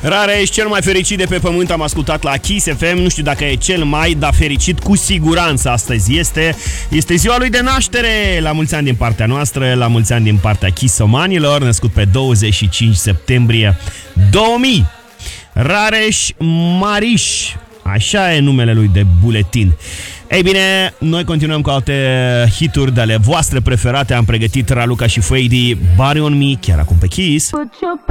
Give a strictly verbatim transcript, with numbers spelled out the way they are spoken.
Rareș, cel mai fericit de pe pământ, am ascultat la Kiss F M. Nu știu dacă e cel mai, dar fericit cu siguranță astăzi este. Este ziua lui de naștere. La mulți ani din partea noastră, la mulți ani din partea Kissomanilor, născut pe douăzeci și cinci septembrie două mii. Rareș Mariș, așa e numele lui de buletin. Ei bine, noi continuăm cu alte hituri de ale voastre preferate. Am pregătit Raluca și Fady, Body on Me, chiar acum pe Kiss.